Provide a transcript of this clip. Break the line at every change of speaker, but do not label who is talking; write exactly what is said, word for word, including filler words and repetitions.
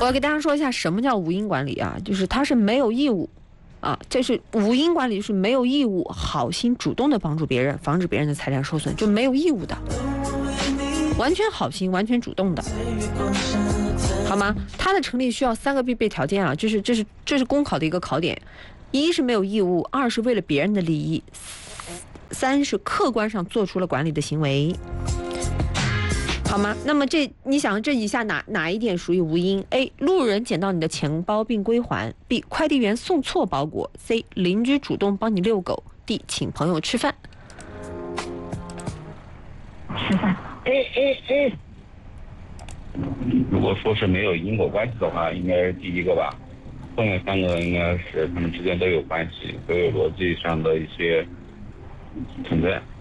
我要给大家说一下什么叫无因管理啊，就是它是没有义务啊，这是无因管理，是没有义务好心主动的帮助别人，防止别人的财产受损，就没有义务的，完全好心，完全主动的，好吗？它的成立需要三个必备条件啊，这是这是这是公考的一个考点，一是没有义务，二是为了别人的利益，三是客观上做出了管理的行为。好吗？那么这你想这以下哪哪一点属于无因 ？A. 路人捡到你的钱包并归还 ；B. 快递员送错包裹 ；C. 邻居主动帮你遛狗 ；D. 请朋友吃饭。
吃饭。哎哎哎。
如果说是没有因果关系的话，应该是第一个吧。后面三个应该是他们之间都有关系，都有逻辑上的一些存在。